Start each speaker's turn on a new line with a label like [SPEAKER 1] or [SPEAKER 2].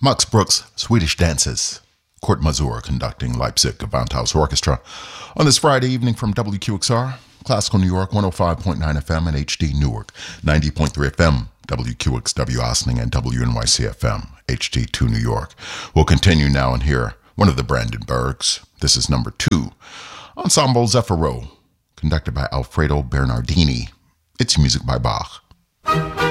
[SPEAKER 1] Max Bruch's Swedish Dances. Kurt Mazur conducting Leipzig Gewandhaus Orchestra on this Friday evening from WQXR, Classical New York 105.9 FM and HD Newark 90.3 FM, WQXW Ossining and WNYC FM, HD2 New York. We'll continue now and hear one of the Brandenburgs. This is number 2, Ensemble Zeffiro, conducted by Alfredo Bernardini. It's music by Bach.